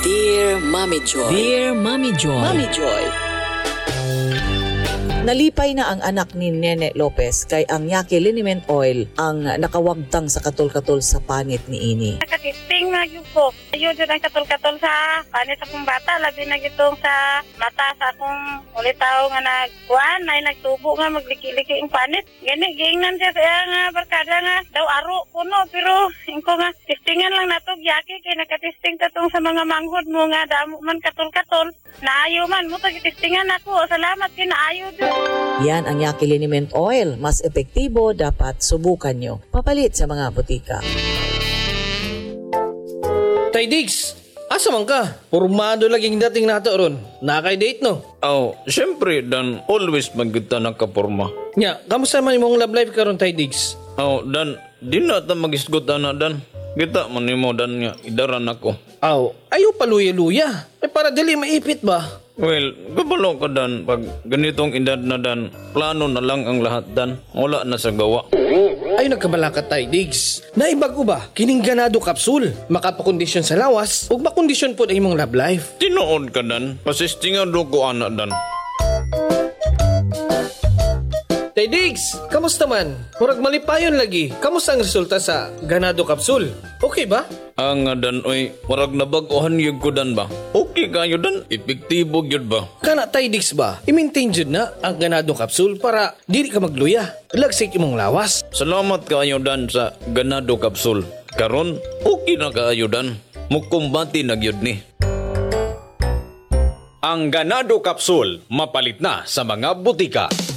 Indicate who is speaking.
Speaker 1: Dear Mommy Joy.
Speaker 2: Dear Mommy Joy.
Speaker 1: Mommy Joy.
Speaker 3: Nalipay na ang anak ni Nene Lopez kay ang Yaqui Liniment Oil ang nakawagtang sa katol-katol sa panit ni ini.
Speaker 4: Nakatisting na yun ko. Ayun yun ang katol-katol sa panit akong bata. Labi na gitong sa mata sa akong ulitaw nga nagkuhan. Ay nagtubo nga magliki-liki ang panit. Gani, giingnan siya sa nga barkada nga daw aro kuno. Pero ko nga tistingan lang natog Yaqui kay nakatisting tatong sa mga manghod mo nga damo man katol-katol. Naayo man mo tagitistingan ako. Salamat kinaayo din.
Speaker 3: Yan ang Yaqui Liniment Oil. Mas epektibo, dapat subukan nyo. Papalit sa mga butika.
Speaker 5: Tay Diggs, asa man ka? Pormado laging dating nato ron. Nakay-date no?
Speaker 6: Siyempre, Dan, always magkita nakaporma.
Speaker 5: Nya, kamusta man imong love life karon Tay Diggs?
Speaker 6: Dan, di na ta mag-isgot na, Dan. Kita man mo, Dan, nga, idaran ako.
Speaker 5: Ayaw paluya-luya. Para dili maipit ba?
Speaker 6: Well, gabalo ka, Dan. Pag ganitong edad na, Dan, plano na lang ang lahat, Dan. Wala na sa gawa.
Speaker 5: Ay nagkabala ka Tay Diggs. Naibago ba? Kining ganado kapsul. Makapakondisyon sa lawas ug makondisyon po ang imong love life.
Speaker 6: Tinuod ka, Dan. Pasistingan do ko, anak, Dan.
Speaker 5: Tay Diggs, kamusta man? Murag malipayon lagi. Kamusta ang resulta sa ganado kapsul? Okay ba?
Speaker 6: Nga, Dan, oy, warag na baguhan yun ko, Dan, ba? Okay kayo, Dan. Epektibo yun ba?
Speaker 5: Kana Tay Diggs ba? I-maintain jud na ang ganado kapsul para dili ka magluya. Lagsik imong lawas.
Speaker 6: Salamat kayo, Dan, sa ganado kapsul. Karon, okay na kayo, Dan. Mukumbati na gyud ni.
Speaker 7: Ang ganado kapsul mapalit na sa mga butika.